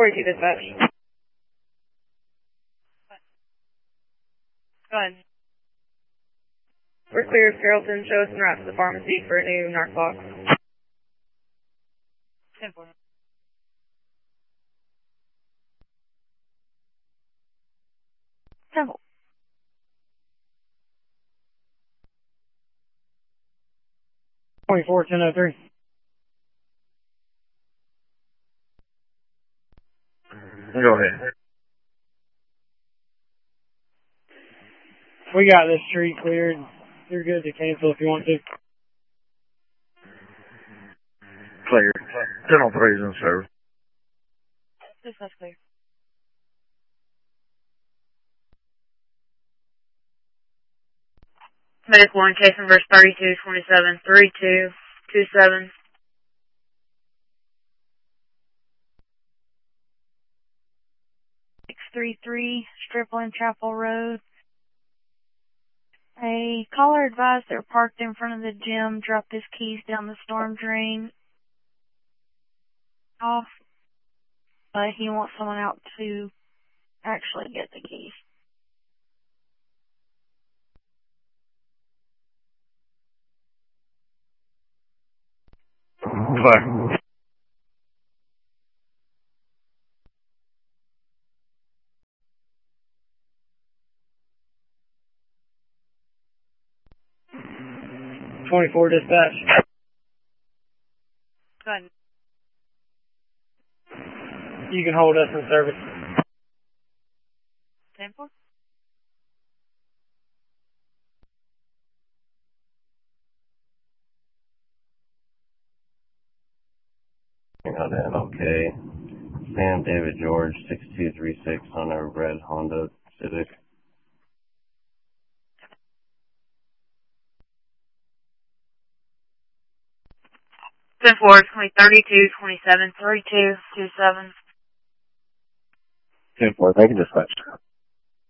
42 dispatch. Go ahead. We're clear of Carrollton. Show us en route to the pharmacy for a new narc box. 10-4. Temple. $24,1003. Go ahead. We got this street cleared. You're good to cancel if you want to. Clear. 10-3 is in service. Dispatch clear. Medic 1, case number 3227 3227. 633 Stripling Chapel Road. A caller advised they're parked in front of the gym, dropped his keys down the storm drain off, but he wants someone out to actually get the keys. Fire. $24 dispatch. Go ahead. You can hold us in service. 10-4. Okay. Sam David George, 6236 on a red Honda Civic. Ten four, 32, 27, 32, 27. 10-4, thank you, dispatch.